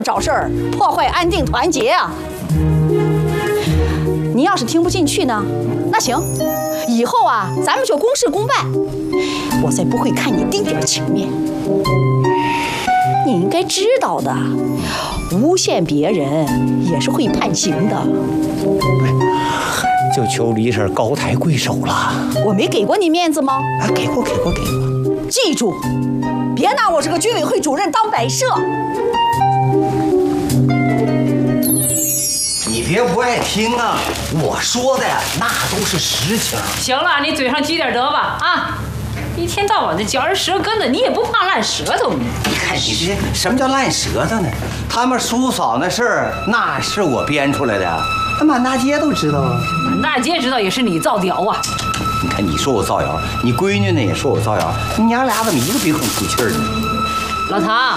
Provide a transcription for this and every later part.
找事儿，破坏安定团结啊！你要是听不进去呢，那行，以后啊，咱们就公事公办，我才不会看你丁点情面。你应该知道的，诬陷别人也是会判刑的。 就求李婶高抬贵手了。 我没给过你面子吗？ 啊，给过。 记住，别拿我这个居委会主任当摆设。 你别不爱听啊！我说的呀，那都是实情。 行了，你嘴上积点德吧啊！一天到晚的嚼人舌根子，你也不怕烂舌头你？ 你看你这什么叫烂舌头呢？他们叔嫂那事儿，那是我编出来的，那满大街都知道啊。 满大街知道也是你造谣啊！ 你看你说我造谣，你闺女呢也说我造谣，你娘俩怎么一个鼻孔出气儿呢？ 老唐，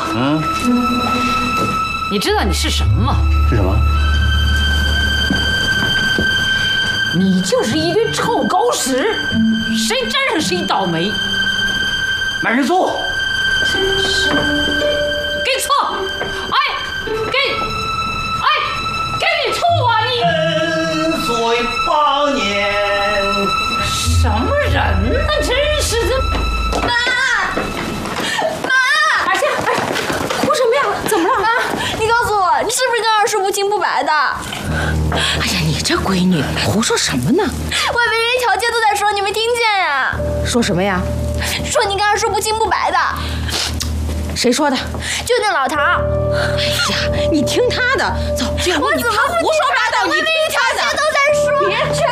你知道你是什么吗？ 是什么？ 你就是一堆臭狗屎，谁沾上谁倒霉。 满人醋， 给醋，给你醋啊你！ 恩岁8年。 什么人呢？真是的！ 妈， 阿夏，哭什么呀？怎么了？ 妈，你告诉我，你是不是跟二叔不清不白的？ 哎呀，你这闺女胡说什么呢？ 外边人一条街都在说，你没听见呀？ 说什么呀？ 说你跟二叔不清不白的。 谁说的？ 就那老唐。 哎呀，你听他的，走，这样你我怎么胡说八道，你外面一条街都在说。 别去